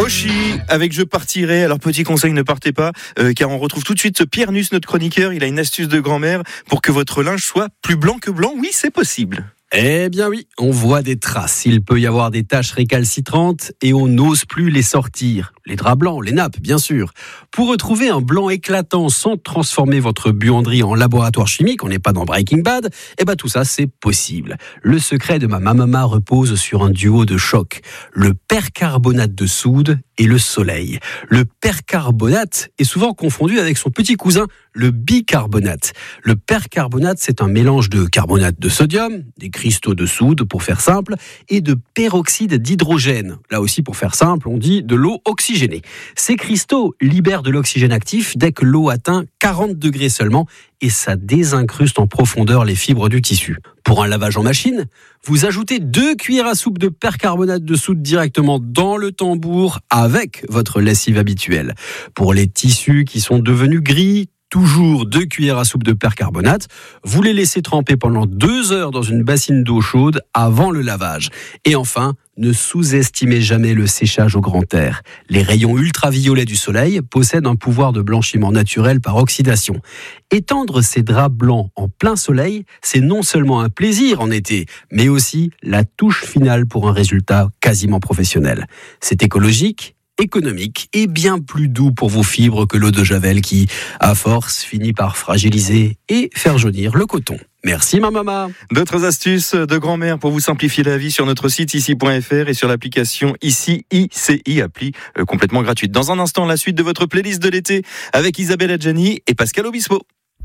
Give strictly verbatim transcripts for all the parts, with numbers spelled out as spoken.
Moshi avec Je partirai. Alors petit conseil, ne partez pas euh, car on retrouve tout de suite Pierre Nuss, notre chroniqueur. Il a une astuce de grand-mère pour que votre linge soit plus blanc que blanc. Oui, c'est possible. Eh bien oui, on voit des traces. Il peut y avoir des taches récalcitrantes et on n'ose plus les sortir. Les draps blancs, les nappes, bien sûr. Pour retrouver un blanc éclatant sans transformer votre buanderie en laboratoire chimique, on n'est pas dans Breaking Bad, eh bien tout ça, c'est possible. Le secret de ma mamama repose sur un duo de choc. Le percarbonate de soude et le soleil. Le percarbonate est souvent confondu avec son petit cousin, le bicarbonate. Le percarbonate, c'est un mélange de carbonate de sodium, des cristaux de soude pour faire simple, et de peroxyde d'hydrogène. Là aussi, pour faire simple, on dit de l'eau oxygénée. Ces cristaux libèrent de l'oxygène actif dès que l'eau atteint quarante degrés seulement, et ça désincruste en profondeur les fibres du tissu. Pour un lavage en machine, vous ajoutez deux cuillères à soupe de percarbonate de soude directement dans le tambour avec votre lessive habituelle. Pour les tissus qui sont devenus gris, toujours deux cuillères à soupe de percarbonate. Vous les laissez tremper pendant deux heures dans une bassine d'eau chaude avant le lavage. Et enfin, ne sous-estimez jamais le séchage au grand air. Les rayons ultraviolets du soleil possèdent un pouvoir de blanchiment naturel par oxydation. Étendre ces draps blancs en plein soleil, c'est non seulement un plaisir en été, mais aussi la touche finale pour un résultat quasiment professionnel. C'est écologique, économique et bien plus doux pour vos fibres que l'eau de Javel qui, à force, finit par fragiliser et faire jaunir le coton. Merci ma maman. D'autres astuces de grand-mère pour vous simplifier la vie sur notre site ici point f r et sur l'application Ici I C I, appli euh, complètement gratuite. Dans un instant, la suite de votre playlist de l'été avec Isabelle Adjani et Pascal Obispo.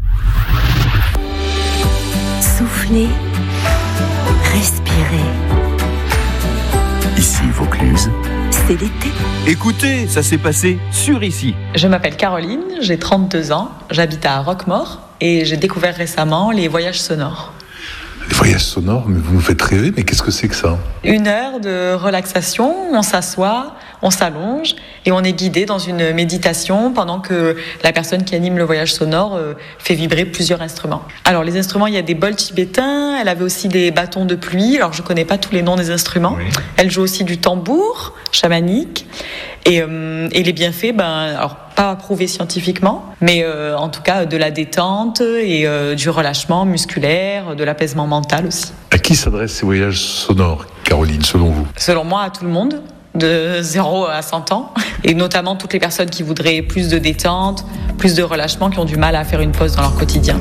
Soufflez, respirez. Ici Vaucluse. C'est l'été. Écoutez, ça s'est passé sur Ici. Je m'appelle Caroline, j'ai trente-deux ans, j'habite à Roquemaure et j'ai découvert récemment les voyages sonores. Les voyages sonores, mais vous nous faites rêver, mais qu'est-ce que c'est que ça ? Une heure de relaxation, on s'assoit, on s'allonge et on est guidé dans une méditation pendant que la personne qui anime le voyage sonore euh, fait vibrer plusieurs instruments. Alors les instruments, il y a des bols tibétains, elle avait aussi des bâtons de pluie, alors je ne connais pas tous les noms des instruments. Oui. Elle joue aussi du tambour chamanique et, euh, et les bienfaits, ben, alors pas prouvé scientifiquement, mais euh, en tout cas de la détente et euh, du relâchement musculaire, de l'apaisement mental aussi. À qui s'adressent ces voyages sonores, Caroline, selon vous ? Selon moi, à tout le monde, de zéro à cent ans, et notamment toutes les personnes qui voudraient plus de détente, plus de relâchement, qui ont du mal à faire une pause dans leur quotidien.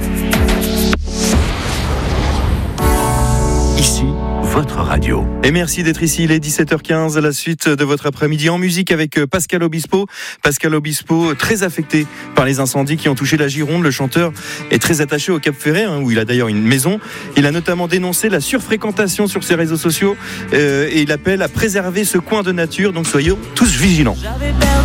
Ici, votre radio. Et merci d'être ici, il est dix-sept heures quinze, la suite de votre après-midi en musique avec Pascal Obispo. Pascal Obispo, très affecté par les incendies qui ont touché la Gironde. Le chanteur est très attaché au Cap Ferret, hein, où il a d'ailleurs une maison. Il a notamment dénoncé la surfréquentation sur ses réseaux sociaux euh, et il appelle à préserver ce coin de nature. Donc soyons tous vigilants.